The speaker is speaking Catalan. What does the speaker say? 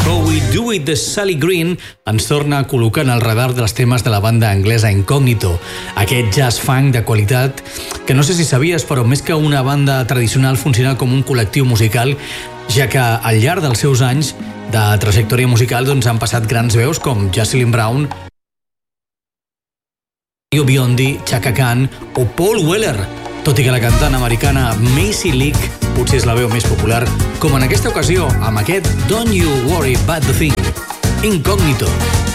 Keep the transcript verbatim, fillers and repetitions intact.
How We Do It de Sally Green ens torna a col·locar en el radar dels temes de la banda anglesa Incognito, aquest jazz funk de qualitat que no sé si sabies, però més que una banda tradicional funciona com un col·lectiu musical, ja que al llarg dels seus anys de trajectòria musical doncs, han passat grans veus com Jocelyn Brown, Mario Biondi, Chaka Khan o Paul Weller, tot i que la cantant americana Maisie Leak potser és la veu més popular, com en aquesta ocasió amb aquest Don't You Worry About The Thing, Incognito.